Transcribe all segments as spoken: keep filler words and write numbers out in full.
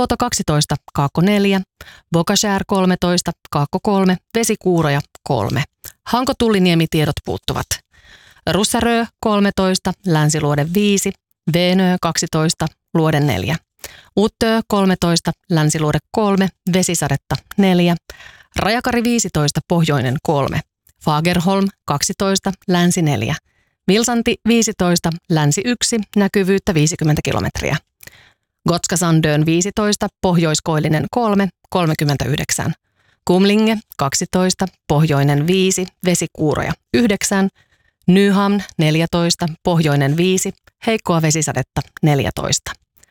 Tahkoluoto kaksitoista, Kaakko neljä, Bokashär kolmetoista, Kaakko kolme, Vesikuuroja kolme. Hanko Tulliniemi tiedot puuttuvat. Russarö kolmetoista, Länsiluode viisi, Veenö kaksitoista, Luode neljä. Uttö kolmetoista, Länsiluode kolme, Vesisadetta neljä. Rajakari viisitoista, Pohjoinen kolme. Fagerholm kaksitoista, Länsi neljä. Vilsanti viisitoista, Länsi yksi, näkyvyyttä viisikymmentä kilometriä. Gotskasandön viisitoista, Pohjoiskoillinen kolme, kolmekymmentäyhdeksän. Kumlinge kaksitoista, Pohjoinen viisi, Vesikuuroja yhdeksän. Nyhamn neljätoista, Pohjoinen viisi, heikkoa vesisadetta neljätoista.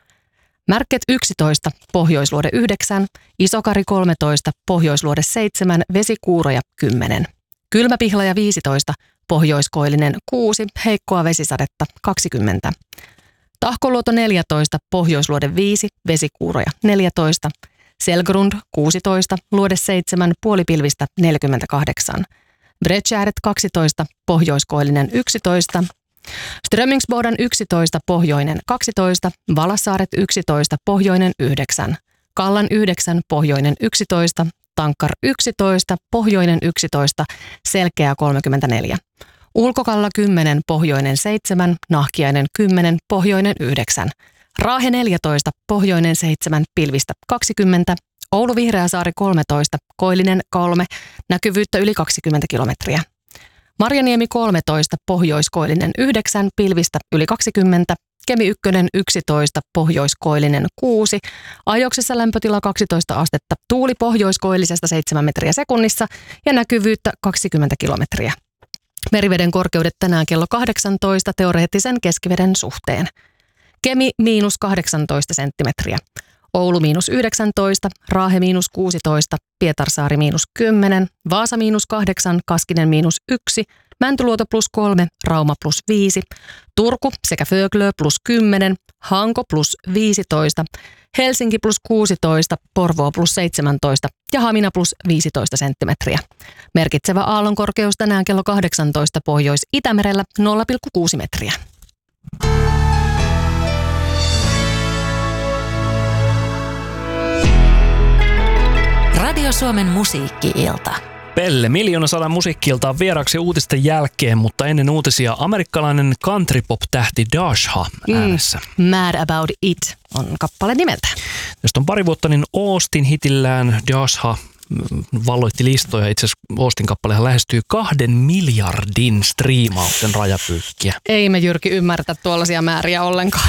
Märket yksitoista, Pohjoisluode yhdeksän, Isokari kolmetoista, Pohjoisluode seitsemän, Vesikuuroja kymmenen. Kylmäpihlaja viisitoista, Pohjoiskoillinen kuusi, heikkoa vesisadetta kaksikymmentä. Tahkoluoto neljätoista, Pohjoisluode viisi, Vesikuuroja neljätoista. Selgrund kuusitoista, Luode seitsemän, puolipilvistä neljäkymmentäkahdeksan. Bredtjäret kaksitoista, Pohjoiskoillinen yksitoista. Strömingsboden yksitoista, Pohjoinen kaksitoista. Valassaaret yksitoista, Pohjoinen yhdeksän. Kallan yhdeksän, Pohjoinen yksitoista. Tankkar yksitoista, Pohjoinen yksitoista, Selkeä kolmekymmentäneljä. Ulkokalla kymmenen, Pohjoinen seitsemän, Nahkiainen kymmenen, Pohjoinen yhdeksän. Raahe neljätoista, Pohjoinen seitsemän, pilvistä kaksikymmentä. Oulu Vihreäsaari kolmetoista, Koillinen kolme, näkyvyyttä yli kaksikymmentä kilometriä. Marjaniemi kolmetoista, Pohjoiskoillinen yhdeksän, pilvistä yli kaksikymmentä. Kemi ykkönen yksitoista, Pohjoiskoillinen kuusi, ajoksessa lämpötila kaksitoista astetta, tuuli pohjoiskoillisesta seitsemän metriä sekunnissa ja näkyvyyttä kaksikymmentä kilometriä. Meriveden korkeudet tänään kello kahdeksantoista teoreettisen keskiveden suhteen. Kemi miinus kahdeksantoista senttimetriä. Oulu miinus yhdeksäntoista, Raahe miinus kuusitoista, Pietarsaari miinus kymmenen, Vaasa miinus kahdeksan, Kaskinen miinus yksi, Mäntyluoto plus kolme, Rauma plus viisi, Turku sekä Föglö plus kymmenen, Hanko plus viisitoista, Helsinki plus kuusitoista, Porvoo plus seitsemäntoista ja Hamina plus viisitoista senttimetriä. Merkitsevä aallonkorkeus tänään kello kahdeksantoista Pohjois-Itämerellä nolla pilkku kuusi metriä. Radio Suomen musiikki-ilta. Pelle, Miljoona sadan musiikki-ilta on vieraksi uutisten jälkeen, mutta ennen uutisia amerikkalainen countrypop-tähti Dasha äänessä. Mm, Mad About It on kappale nimeltä. Tästä on pari vuotta, niin Austin hitillään Dasha valloitti listoja. Itse asiassa Austin kappalehan lähestyy kahden miljardin striimauksen rajapyykkiä. Ei me Jyrki ymmärtä tuollaisia määriä ollenkaan.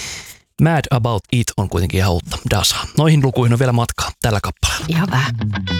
Mad About It on kuitenkin ihan uutta Dasha. Noihin lukuihin on vielä matkaa tällä kappaleella. Ihan vähän.